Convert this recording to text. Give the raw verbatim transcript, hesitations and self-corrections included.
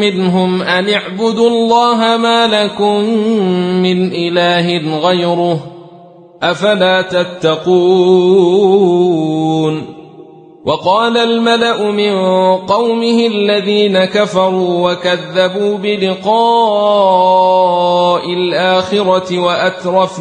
منهم أن اعبدوا الله ما لكم من إله غيره أفلا تتقون وقال الملأ من قومه الذين كفروا وكذبوا بلقاء الآخرة وأترفنا